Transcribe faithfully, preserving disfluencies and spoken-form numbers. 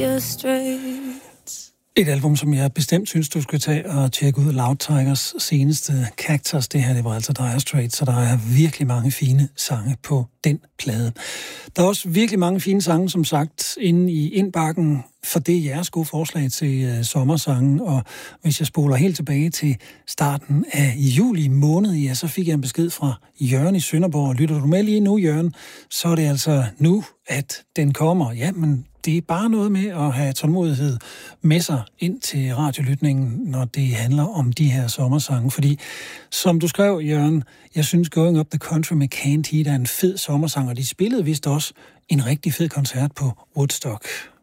Et album, som jeg bestemt synes, du skal tage og tjekke ud. Loud Tigers seneste Cactus. Det her, det var altså Dire Straits, så der er virkelig mange fine sange på den plade. Der er også virkelig mange fine sange, som sagt, inde i indbakken, for det er jeres gode forslag til uh, sommersangen. Og hvis jeg spoler helt tilbage til starten af juli måned, ja, så fik jeg en besked fra Jørgen i Sønderborg. Lytter du med lige nu, Jørgen, så er det altså nu, at den kommer. Ja, men det er bare noget med at have tålmodighed med sig ind til radiolytningen, når det handler om de her sommersange. Fordi, som du skrev, Jørgen, jeg synes Going Up the Country med Canned Heat er en fed sommersang, og de spillede vist også en rigtig fed koncert på Woodstock.